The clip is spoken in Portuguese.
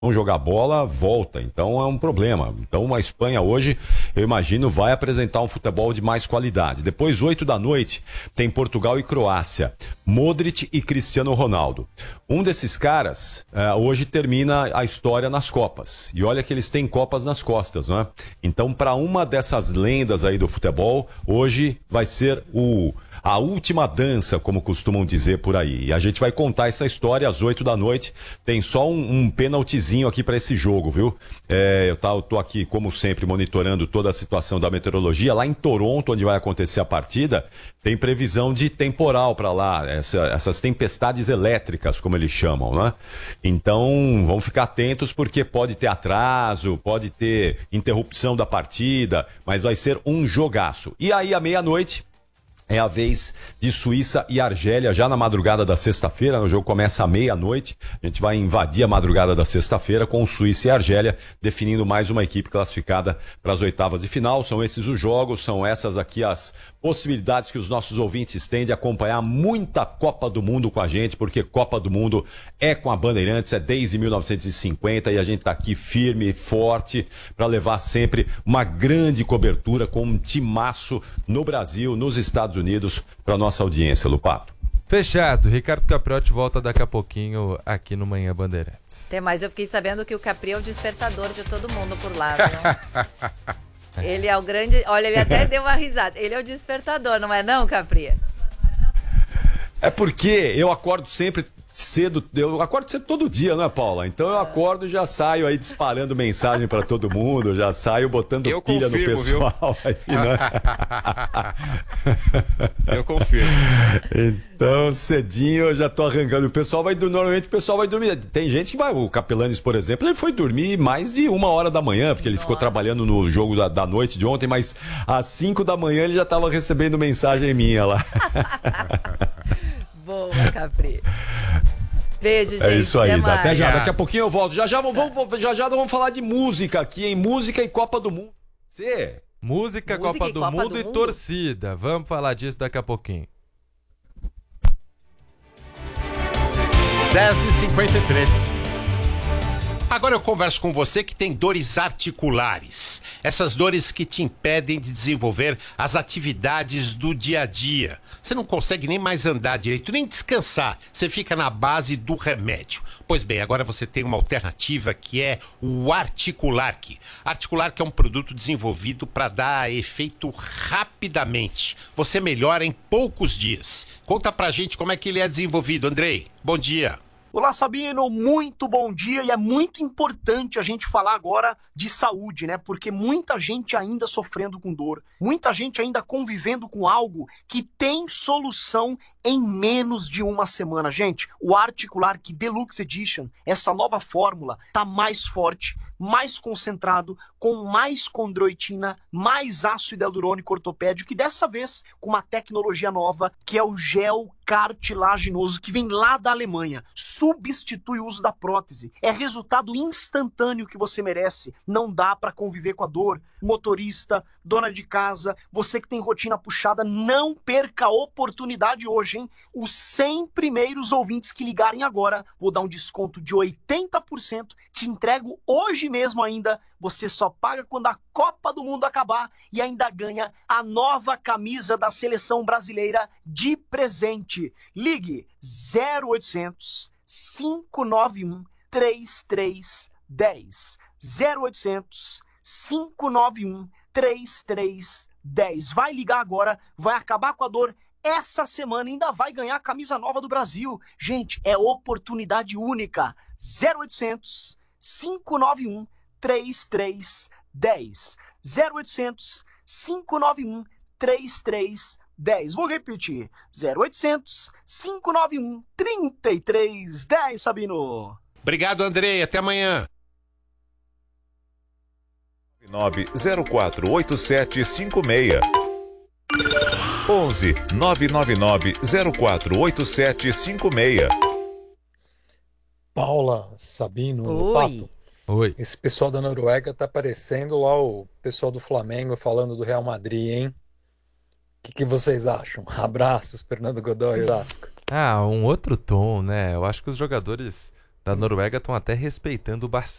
Vão jogar bola, volta. Então é um problema. Então a Espanha hoje, eu imagino, vai apresentar um futebol de mais qualidade. Depois, 8 da noite, tem Portugal e Croácia. Modric e Cristiano Ronaldo. Um desses caras hoje termina a história nas Copas. E olha que eles têm Copas nas costas, não é? Então, para uma dessas lendas aí do futebol, hoje vai ser a última dança, como costumam dizer por aí. E a gente vai contar essa história às 8 da noite. Tem só um penaltizinho aqui para esse jogo, viu? Eu tô aqui, como sempre, monitorando toda a situação da meteorologia. Lá em Toronto, onde vai acontecer a partida, tem previsão de temporal para lá. Essas tempestades elétricas, como eles chamam, né? Então, vamos ficar atentos, porque pode ter atraso, pode ter interrupção da partida, mas vai ser um jogaço. E aí, à meia-noite, é a vez de Suíça e Argélia, já na madrugada da sexta-feira. O jogo começa à meia-noite. A gente vai invadir a madrugada da sexta-feira com Suíça e Argélia, definindo mais uma equipe classificada para as oitavas de final. São esses os jogos, são essas aqui as possibilidades que os nossos ouvintes têm de acompanhar muita Copa do Mundo com a gente, porque Copa do Mundo é com a Bandeirantes, é desde 1950 e a gente está aqui firme e forte para levar sempre uma grande cobertura com um timaço no Brasil, nos Estados Unidos, para nossa audiência, Lupato. Fechado. Ricardo Capriotti volta daqui a pouquinho aqui no Manhã Bandeirantes. Até mais, eu fiquei sabendo que o Capri é o despertador de todo mundo por lá, viu? Ele é o grande... Olha, ele até deu uma risada. Ele é o despertador, não é não, Capri? É porque eu acordo sempre cedo, eu acordo cedo todo dia, não é, Paula? Então eu acordo e já saio aí disparando mensagem pra todo mundo, já saio botando pilha no pessoal aí, né? Eu confirmo. Então, cedinho eu já tô arrancando. Normalmente o pessoal vai dormir. Tem gente que vai, o Capelanes, por exemplo, ele foi dormir mais de 1h da manhã, porque ele ficou trabalhando no jogo da noite de ontem, mas às 5 da manhã ele já tava recebendo mensagem minha lá. Boa, Capri. Beijo, gente. É isso aí, até já. Mais. Daqui a pouquinho eu volto. Já vamos falar de música aqui, hein? Música e Copa do Mundo. Música, Copa do Mundo e torcida. Vamos falar disso daqui a pouquinho. 10h53. Agora eu converso com você que tem dores articulares. Essas dores que te impedem de desenvolver as atividades do dia a dia. Você não consegue nem mais andar direito, nem descansar. Você fica na base do remédio. Pois bem, agora você tem uma alternativa que é o Articulark. Articulark é um produto desenvolvido para dar efeito rapidamente. Você melhora em poucos dias. Conta pra gente como é que ele é desenvolvido, Andrei. Bom dia. Olá, Sabino, muito bom dia, e é muito importante a gente falar agora de saúde, né? Porque muita gente ainda sofrendo com dor, muita gente ainda convivendo com algo que tem solução em menos de uma semana. Gente, o Articulark Deluxe Edition, essa nova fórmula, tá mais forte, mais concentrado, com mais condroitina, mais ácido hialurônico ortopédico, e dessa vez com uma tecnologia nova, que é o gel cartilaginoso, que vem lá da Alemanha. Substitui o uso da prótese. É resultado instantâneo que você merece. Não dá para conviver com a dor. Motorista, dona de casa, você que tem rotina puxada, não perca a oportunidade hoje, hein? Os 100 primeiros ouvintes que ligarem agora, vou dar um desconto de 80%, te entrego hoje mesmo ainda. Você só paga quando a Copa do Mundo acabar e ainda ganha a nova camisa da seleção brasileira de presente. Ligue 0800 591 3310. 0800 591 3310. Vai ligar agora, vai acabar com a dor essa semana, ainda vai ganhar a camisa nova do Brasil. Gente, é oportunidade única. 0800 591 3310. 0800 591 3310. Vou repetir. 0800 591 3310, Sabino. Obrigado, Andrei. Até amanhã. 9048756 11 999048756. Paula, Sabino, Oi. Pato. Oi. Esse pessoal da Noruega tá parecendo lá o pessoal do Flamengo falando do Real Madrid, hein? O que vocês acham? Abraços, Fernando Godoy, Osasco. Um outro tom, né? Eu acho que os jogadores Da Noruega estão até respeitando bastante